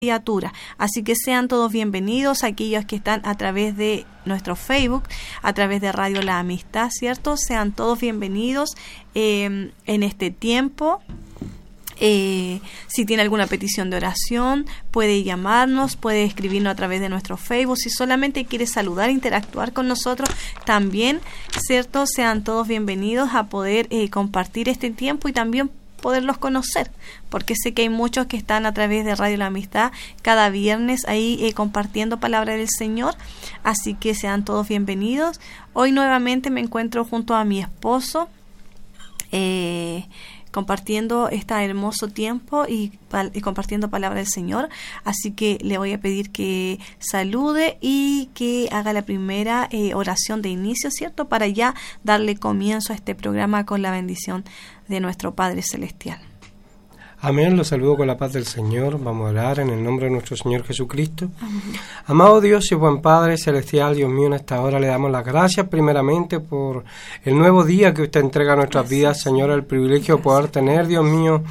criatura. Así que sean todos bienvenidos, aquellos que están a través de nuestro Facebook, a través de Radio La Amistad, ¿cierto? Sean todos bienvenidos en este tiempo. Si tiene alguna petición de oración, puede llamarnos, puede escribirnos a través de nuestro Facebook. Si solamente quiere saludar, interactuar con nosotros, también, ¿cierto? Sean todos bienvenidos a poder compartir este tiempo y también poderlos conocer, porque sé que hay muchos que están a través de Radio La Amistad cada viernes ahí compartiendo palabra del Señor, así que sean todos bienvenidos. Hoy nuevamente me encuentro junto a mi esposo compartiendo este hermoso tiempo y compartiendo palabra del Señor, así que le voy a pedir que salude y que haga la primera oración de inicio, ¿cierto? Para ya darle comienzo a este programa con la bendición de nuestro Padre Celestial. Amén, los saludo con la paz del Señor. Vamos a orar en el nombre de nuestro Señor Jesucristo. Amén. Amado Dios y buen Padre Celestial, Dios mío, en esta hora le damos las gracias primeramente por el nuevo día que usted entrega a nuestras vidas, Señor, el privilegio de poder tener, Dios mío,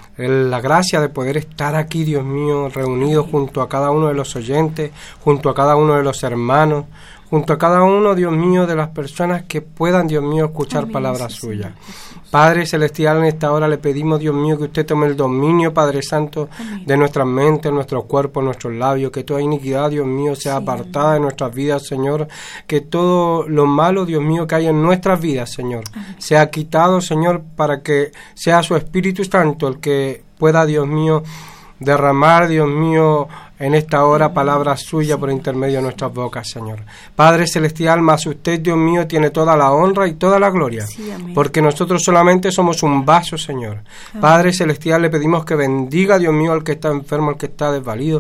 la gracia de poder estar aquí, Dios mío, reunidos junto a cada uno de los oyentes, junto a cada uno de los hermanos, junto a cada uno, Dios mío, de las personas que puedan, Dios mío, escuchar palabras suyas. Padre Celestial, en esta hora le pedimos, Dios mío, que usted tome el dominio, Padre Santo, de nuestras mentes, nuestros cuerpos, nuestros labios, que toda iniquidad, Dios mío, sea apartada de nuestras vidas, Señor, que todo lo malo, Dios mío, que hay en nuestras vidas, Señor, sea quitado, Señor, para que sea su Espíritu Santo el que pueda, Dios mío, derramar, Dios mío, en esta hora palabras suyas por intermedio de nuestras bocas, Señor. Padre Celestial, más usted, Dios mío, tiene toda la honra y toda la gloria, porque nosotros solamente somos un vaso, Señor. Padre Celestial, le pedimos que bendiga, Dios mío, al que está enfermo, al que está desvalido,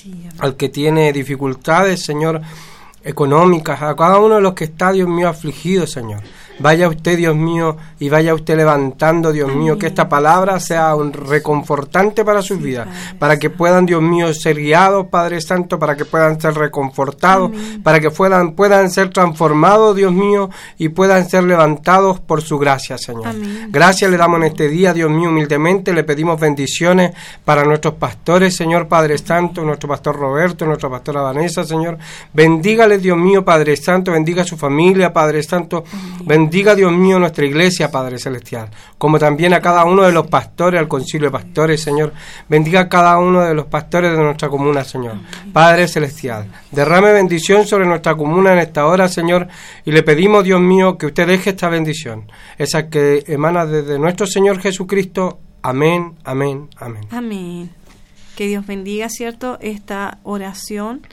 al que tiene dificultades, Señor, económicas, a cada uno de los que está, Dios mío, afligido, Señor. Vaya usted, Dios mío, y vaya usted levantando, Dios mío, que esta palabra sea un reconfortante para sus vidas, para que puedan, Dios mío, ser guiados, Padre Santo, para que puedan ser reconfortados, para que puedan ser transformados, Dios mío, y puedan ser levantados por su gracia, Señor. Gracias le damos en este día, Dios mío, humildemente le pedimos bendiciones para nuestros pastores, Señor, Padre Santo, nuestro pastor Roberto, nuestra pastora Vanessa, Señor. Bendígale, Dios mío, Padre Santo, bendiga a su familia, Padre Santo, bendiga, Dios mío, nuestra iglesia, Padre Celestial, como también a cada uno de los pastores, al concilio de pastores, Señor. Bendiga a cada uno de los pastores de nuestra comuna, Señor. Padre Celestial, derrame bendición sobre nuestra comuna en esta hora, Señor, y le pedimos, Dios mío, que usted deje esta bendición, esa que emana desde nuestro Señor Jesucristo. Amén, amén, amén. Amén. Que Dios bendiga, ¿cierto?, esta oración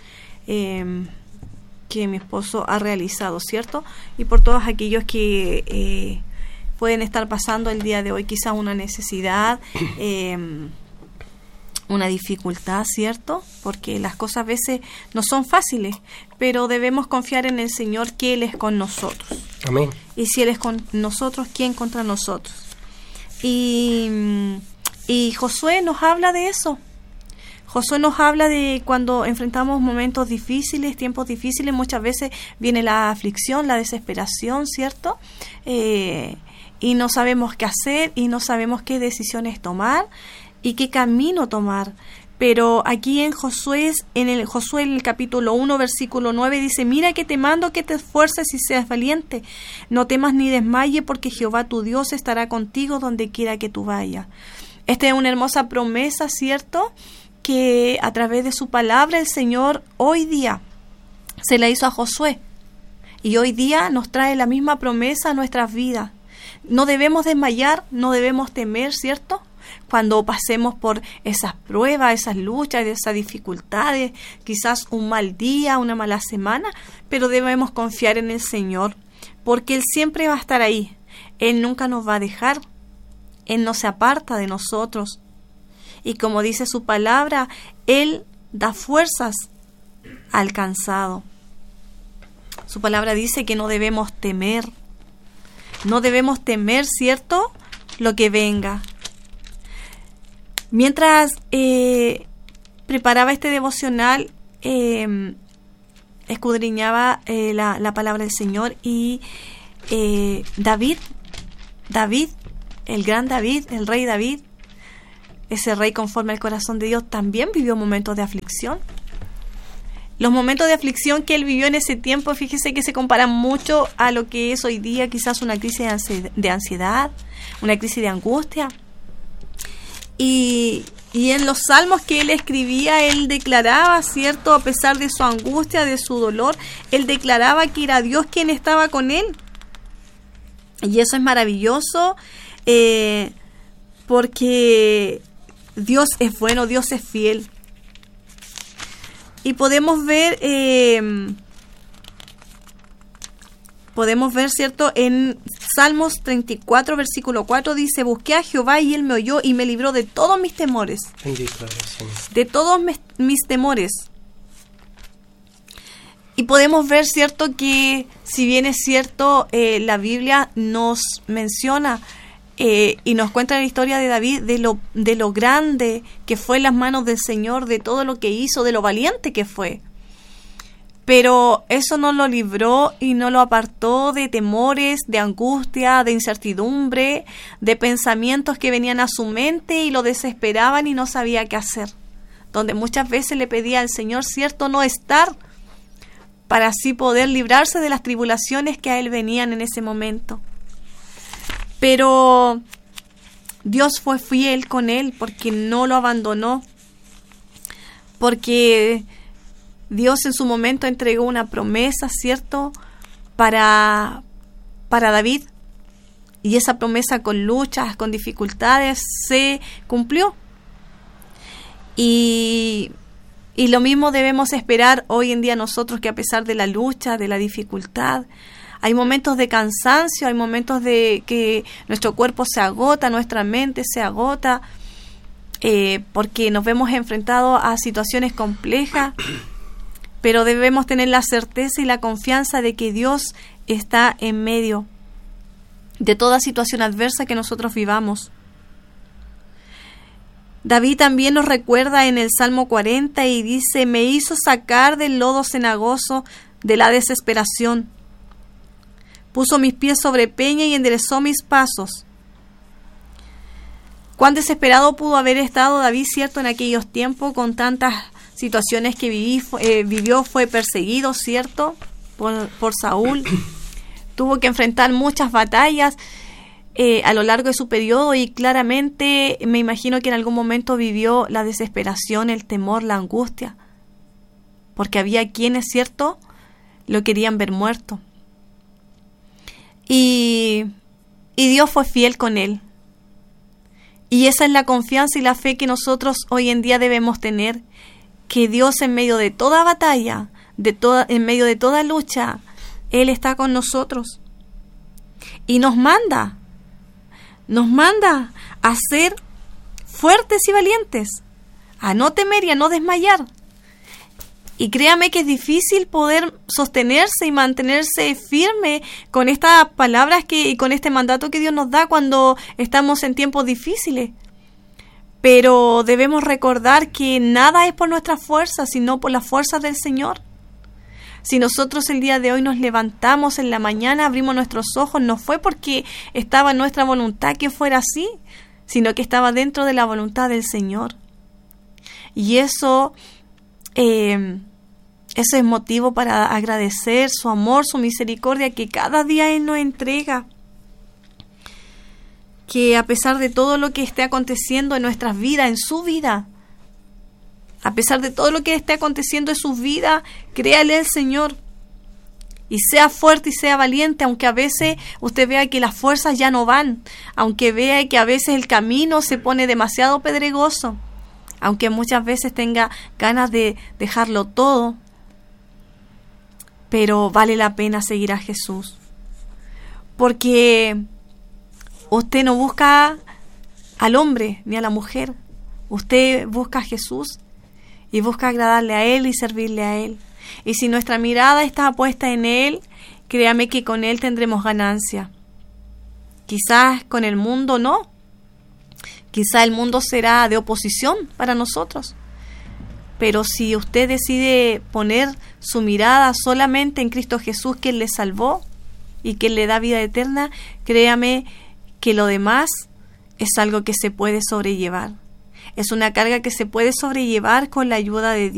que mi esposo ha realizado, ¿cierto? Y por todos aquellos que pueden estar pasando el día de hoy quizás una necesidad, una dificultad, ¿cierto? Porque las cosas a veces no son fáciles, pero debemos confiar en el Señor, que Él es con nosotros. Amén. Y si Él es con nosotros, ¿quién contra nosotros? Y Josué nos habla de eso. Josué nos habla de cuando enfrentamos momentos difíciles, tiempos difíciles, muchas veces viene la aflicción, la desesperación, ¿cierto? Y no sabemos qué hacer y no sabemos qué decisiones tomar y qué camino tomar. Pero aquí en Josué, en el capítulo 1, versículo 9, dice: mira que te mando que te esfuerces y seas valiente. No temas ni desmayes, porque Jehová tu Dios estará contigo donde quiera que tú vayas. Esta es una hermosa promesa, ¿cierto?, que a través de su palabra el Señor hoy día se la hizo a Josué, y hoy día nos trae la misma promesa a nuestras vidas. No debemos desmayar, no debemos temer, ¿cierto?, cuando pasemos por esas pruebas, esas luchas, esas dificultades, quizás un mal día, una mala semana, pero debemos confiar en el Señor, porque Él siempre va a estar ahí. Él nunca nos va a dejar, Él no se aparta de nosotros. Y como dice su palabra, Él da fuerzas al cansado. Su palabra dice que no debemos temer, ¿cierto?, lo que venga. Mientras preparaba este devocional, escudriñaba la palabra del Señor, y David, el gran David, el rey David, ese rey conforme al corazón de Dios, también vivió momentos de aflicción. Los momentos de aflicción que él vivió en ese tiempo, fíjese que se comparan mucho a lo que es hoy día quizás una crisis de ansiedad, una crisis de angustia. Y en los salmos que él escribía, él declaraba, ¿cierto? A pesar de su angustia, de su dolor, él declaraba que era Dios quien estaba con él. Y eso es maravilloso, porque Dios es bueno, Dios es fiel. Y podemos ver, ¿cierto? En Salmos 34, versículo 4 dice: busqué a Jehová y él me oyó y me libró de todos mis temores. Bendito eres, Señor. De todos mis temores. Y podemos ver, ¿cierto? Que si bien es cierto, la Biblia nos menciona y nos cuenta la historia de David, de lo grande que fue en las manos del Señor, de todo lo que hizo, de lo valiente que fue. Pero eso no lo libró y no lo apartó de temores, de angustia, de incertidumbre, de pensamientos que venían a su mente y lo desesperaban y no sabía qué hacer. Donde muchas veces le pedía al Señor, ¿cierto?, no estar, para así poder librarse de las tribulaciones que a él venían en ese momento. Pero Dios fue fiel con él porque no lo abandonó, porque Dios en su momento entregó una promesa, ¿cierto?, para David, y esa promesa con luchas, con dificultades, se cumplió. Y lo mismo debemos esperar hoy en día nosotros, que a pesar de la lucha, de la dificultad, hay momentos de cansancio, hay momentos de que nuestro cuerpo se agota, nuestra mente se agota, porque nos vemos enfrentados a situaciones complejas, pero debemos tener la certeza y la confianza de que Dios está en medio de toda situación adversa que nosotros vivamos. David también nos recuerda en el Salmo 40 y dice: me hizo sacar del lodo cenagoso, de la desesperación. Puso mis pies sobre peña y enderezó mis pasos. Cuán desesperado pudo haber estado David, ¿cierto?, en aquellos tiempos, con tantas situaciones que vivió. Fue perseguido, ¿cierto?, por Saúl. Tuvo que enfrentar muchas batallas a lo largo de su periodo, y claramente me imagino que en algún momento vivió la desesperación, el temor, la angustia, porque había quienes, ¿cierto?, lo querían ver muerto. Y Dios fue fiel con él. Y esa es la confianza y la fe que nosotros hoy en día debemos tener, que Dios en medio de toda batalla, en medio de toda lucha, Él está con nosotros. Y nos manda a ser fuertes y valientes, a no temer y a no desmayar. Y créame que es difícil poder sostenerse y mantenerse firme con estas palabras y con este mandato que Dios nos da cuando estamos en tiempos difíciles. Pero debemos recordar que nada es por nuestras fuerzas, sino por las fuerzas del Señor. Si nosotros el día de hoy nos levantamos en la mañana, abrimos nuestros ojos, no fue porque estaba en nuestra voluntad que fuera así, sino que estaba dentro de la voluntad del Señor. Y eso es motivo para agradecer su amor, su misericordia que cada día Él nos entrega. Que a pesar de todo lo que esté aconteciendo en nuestras vidas, en su vida, a pesar de todo lo que esté aconteciendo en su vida, créale al Señor y sea fuerte y sea valiente, aunque a veces usted vea que las fuerzas ya no van, aunque vea que a veces el camino se pone demasiado pedregoso, aunque muchas veces tenga ganas de dejarlo todo, pero vale la pena seguir a Jesús, porque usted no busca al hombre ni a la mujer, usted busca a Jesús y busca agradarle a Él y servirle a Él. Y si nuestra mirada está puesta en Él, créame que con Él tendremos ganancia. Quizás con el mundo no, quizás el mundo será de oposición para nosotros, pero si usted decide poner su mirada solamente en Cristo Jesús, que Él le salvó y que Él le da vida eterna, créame que lo demás es algo que se puede sobrellevar. Es una carga que se puede sobrellevar con la ayuda de Dios.